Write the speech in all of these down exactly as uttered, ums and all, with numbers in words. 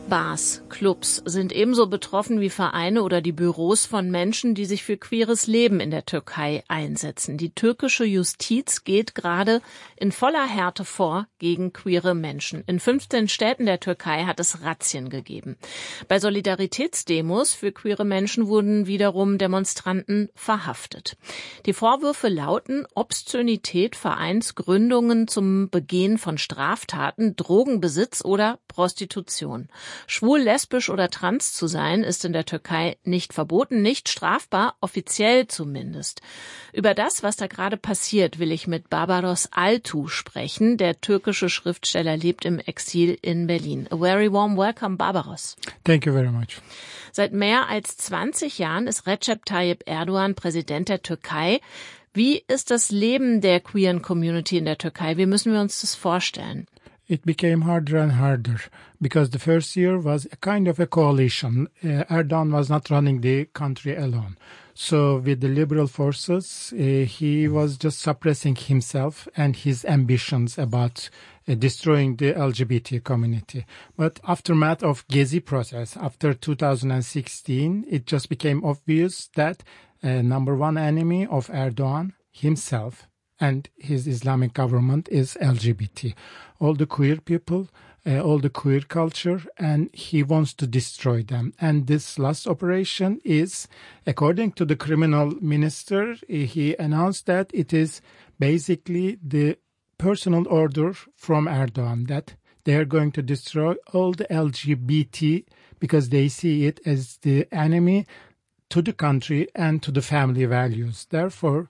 Bars, Clubs sind ebenso betroffen wie Vereine oder die Büros von Menschen, die sich für queeres Leben in der Türkei einsetzen. Die türkische Justiz geht gerade in voller Härte vor gegen queere Menschen. In fünfzehn Städten der Türkei hat es Razzien gegeben. Bei Solidaritätsdemos für queere Menschen wurden wiederum Demonstranten verhaftet. Die Vorwürfe lauten Obszönität, Vereinsgründungen zum Begehen von Straftaten, Drogenbesitz oder Prostitution. Schwul, lesbisch oder trans zu sein, ist in der Türkei nicht verboten, nicht strafbar, offiziell zumindest. Über das, was da gerade passiert, will ich mit Barbaros Altu sprechen. Der türkische Schriftsteller lebt im Exil in Berlin. A very warm welcome, Barbaros. Thank you very much. Seit mehr als zwanzig Jahren ist Recep Tayyip Erdogan Präsident der Türkei. Wie ist das Leben der queeren Community in der Türkei? Wie müssen wir uns das vorstellen? It became harder and harder because the first year was a kind of a coalition. Uh, Erdogan was not running the country alone. So with the liberal forces, uh, he was just suppressing himself and his ambitions about uh, destroying the L G B T community. But aftermath of Gezi process, after two thousand sixteen, it just became obvious that uh, number one enemy of Erdogan himself and his Islamic government is L G B T. All the queer people, uh, all the queer culture, and he wants to destroy them. And this last operation is, according to the criminal minister, he announced that it is basically the personal order from Erdogan that they are going to destroy all the L G B T because they see it as the enemy to the country and to the family values. Therefore,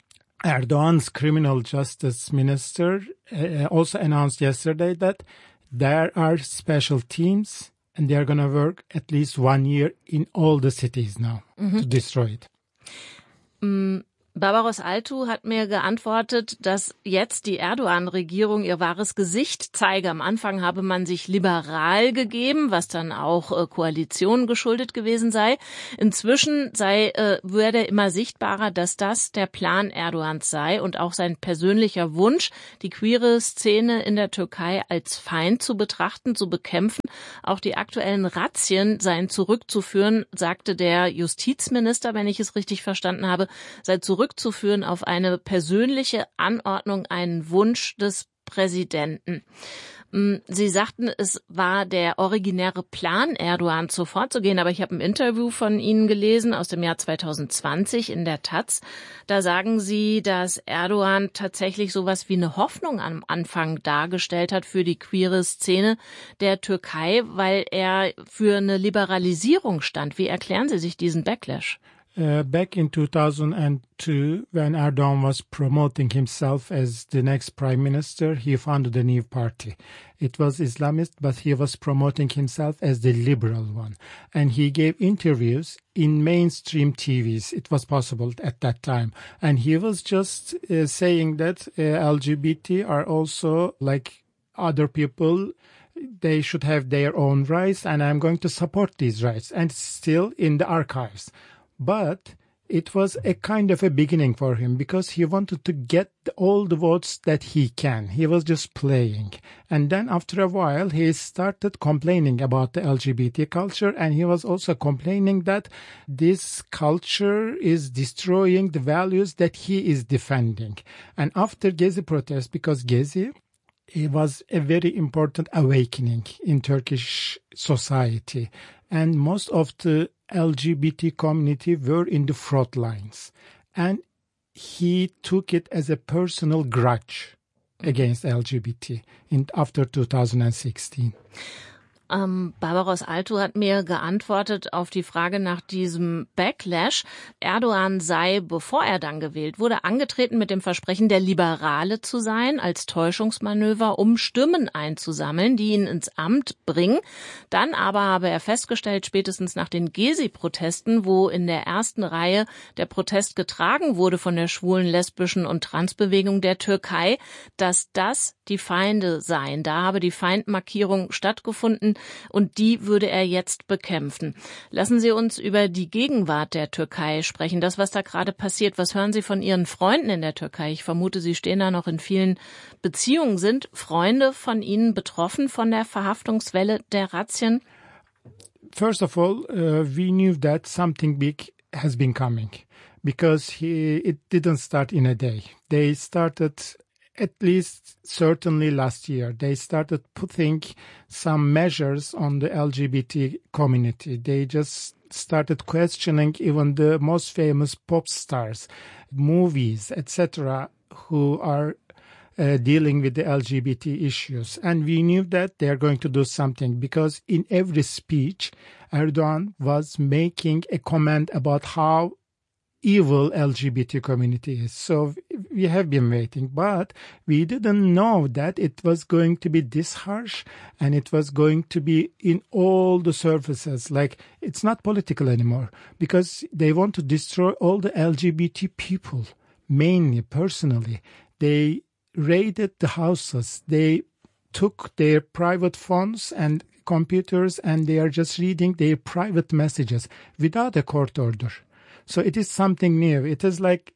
Erdogan's criminal justice minister uh, also announced yesterday that there are special teams and they are going to work at least one year in all the cities now mm-hmm. to destroy it. Mm. Barbaros Altu hat mir geantwortet, dass jetzt die Erdogan-Regierung ihr wahres Gesicht zeige. Am Anfang habe man sich liberal gegeben, was dann auch äh, Koalitionen geschuldet gewesen sei. Inzwischen sei, äh, werde immer sichtbarer, dass das der Plan Erdogans sei und auch sein persönlicher Wunsch, die queere Szene in der Türkei als Feind zu betrachten, zu bekämpfen. Auch die aktuellen Razzien seien zurückzuführen, sagte der Justizminister, wenn ich es richtig verstanden habe, sei zurück zurückzuführen auf eine persönliche Anordnung, einen Wunsch des Präsidenten. Sie sagten, es war der originäre Plan, Erdogan vorzugehen, aber ich habe ein Interview von Ihnen gelesen aus dem Jahr zwanzig zwanzig in der Taz. Da sagen Sie, dass Erdogan tatsächlich sowas wie eine Hoffnung am Anfang dargestellt hat für die queere Szene der Türkei, weil er für eine Liberalisierung stand. Wie erklären Sie sich diesen Backlash? Uh, back in two thousand two, when Erdogan was promoting himself as the next prime minister, he founded a new party. It was Islamist, but he was promoting himself as the liberal one. And he gave interviews in mainstream T Vs. It was possible at that time. And he was just uh, saying that uh, L G B T are also like other people. They should have their own rights, and I'm going to support these rights. And still in the archives. But it was a kind of a beginning for him because he wanted to get all the votes that he can. He was just playing. And then after a while, he started complaining about the L G B T culture. And he was also complaining that this culture is destroying the values that he is defending. And after Gezi protest, because Gezi, it was a very important awakening in Turkish society. And most of the L G B T community were in the front lines. And he took it as a personal grudge against L G B T in, after two thousand sixteen. Ähm, Barbaros Altu hat mir geantwortet auf die Frage nach diesem Backlash. Erdogan sei, bevor er dann gewählt wurde, angetreten mit dem Versprechen, der Liberale zu sein, als Täuschungsmanöver, um Stimmen einzusammeln, die ihn ins Amt bringen. Dann aber habe er festgestellt, spätestens nach den Gezi-Protesten, wo in der ersten Reihe der Protest getragen wurde von der schwulen, lesbischen und Transbewegung der Türkei, dass das die Feinde seien. Da habe die Feindmarkierung stattgefunden. Und die würde er jetzt bekämpfen. Lassen Sie uns über die Gegenwart der Türkei sprechen, das, was da gerade passiert. Was hören Sie von Ihren Freunden in der Türkei? Ich vermute, Sie stehen da noch in vielen Beziehungen. Sind Freunde von Ihnen betroffen von der Verhaftungswelle der Razzien? first of all, uh, we knew that something big has been coming because he, it didn't start in a day. They started, at least certainly last year, they started putting some measures on the L G B T community. They just started questioning even the most famous pop stars, movies, et cetera, who are uh, dealing with the L G B T issues. And we knew that they are going to do something because in every speech, Erdogan was making a comment about how evil L G B T community is. So we have been waiting, but we didn't know that it was going to be this harsh and it was going to be in all the surfaces. Like, it's not political anymore because they want to destroy all the L G B T people, mainly, personally. They raided the houses. They took their private phones and computers and they are just reading their private messages without a court order. So it is something new. It is like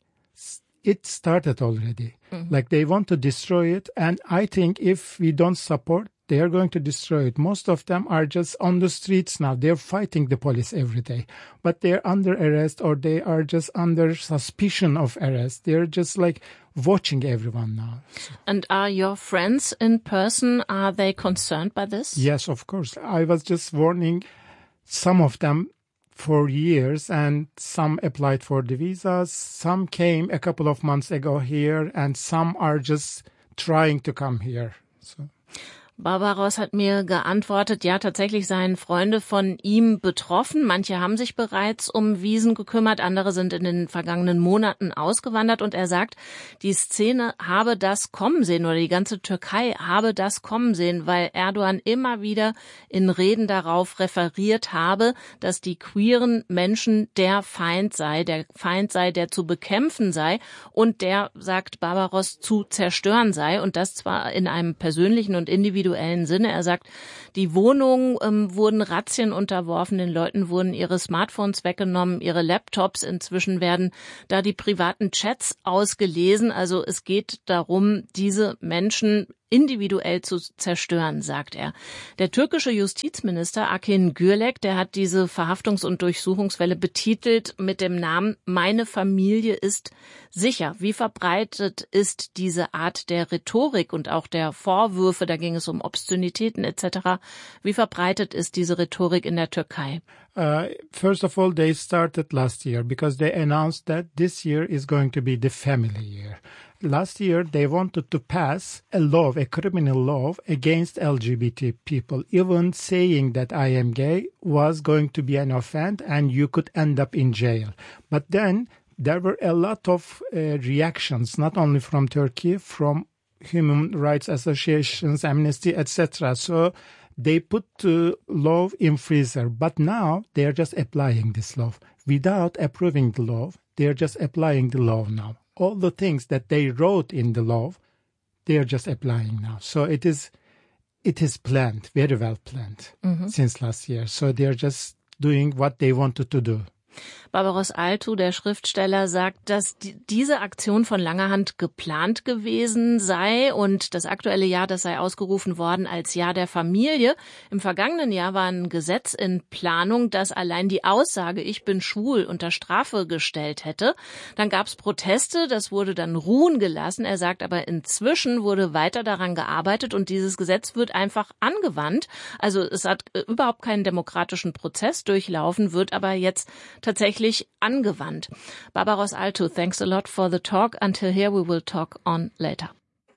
it started already. Mm-hmm. Like they want to destroy it. And I think if we don't support, they are going to destroy it. Most of them are just on the streets now. They're fighting the police every day. But they're under arrest or they are just under suspicion of arrest. They're just like watching everyone now. So. And are your friends in person, are they concerned by this? Yes, of course. I was just warning some of them for years, and some applied for the visas. Some came a couple of months ago here, and some are just trying to come here. So. Barbaros hat mir geantwortet, ja, tatsächlich seien Freunde von ihm betroffen. Manche haben sich bereits um Visen gekümmert, andere sind in den vergangenen Monaten ausgewandert. Und er sagt, die Szene habe das kommen sehen oder die ganze Türkei habe das kommen sehen, weil Erdogan immer wieder in Reden darauf referiert habe, dass die queeren Menschen der Feind sei, der Feind sei, der zu bekämpfen sei und der, sagt Barbaros, zu zerstören sei. Und das zwar in einem persönlichen und individuellen Sinne. Er sagt, die Wohnungen ähm, wurden Razzien unterworfen, den Leuten wurden ihre Smartphones weggenommen, ihre Laptops. Inzwischen werden da die privaten Chats ausgelesen. Also es geht darum, diese Menschen individuell zu zerstören, sagt er. Der türkische Justizminister Akin Gürlek, der hat diese Verhaftungs- und Durchsuchungswelle betitelt mit dem Namen "Meine Familie ist sicher". Wie verbreitet ist diese Art der Rhetorik und auch der Vorwürfe, da ging es um Obszönitäten et cetera. Wie verbreitet ist diese Rhetorik in der Türkei? Uh, first of all, they started last year because they announced that this year is going to be the family year. Last year, they wanted to pass a law, a criminal law against L G B T people. Even saying that I am gay was going to be an offense and you could end up in jail. But then there were a lot of uh, reactions, not only from Turkey, from human rights associations, Amnesty, et cetera. So they put the law in freezer. But now they are just applying this law. Without approving the law, they are just applying the law now. All the things that they wrote in the law, they are just applying now. So it is it is planned, very well planned, mm-hmm. since last year. So they are just doing what they wanted to do. Barbaros Altu, der Schriftsteller, sagt, dass die, diese Aktion von langer Hand geplant gewesen sei und das aktuelle Jahr, das sei ausgerufen worden als Jahr der Familie. Im vergangenen Jahr war ein Gesetz in Planung, das allein die Aussage, ich bin schwul, unter Strafe gestellt hätte. Dann gab es Proteste, das wurde dann ruhen gelassen. Er sagt aber, inzwischen wurde weiter daran gearbeitet und dieses Gesetz wird einfach angewandt. Also es hat überhaupt keinen demokratischen Prozess durchlaufen, wird aber jetzt tatsächlich angewandt. Barbaros Altu, thanks a lot for the talk. Until here, we will talk on later.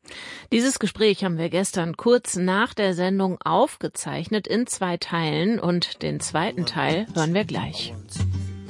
Dieses Gespräch haben wir gestern kurz nach der Sendung aufgezeichnet in zwei Teilen und den zweiten Teil hören wir gleich.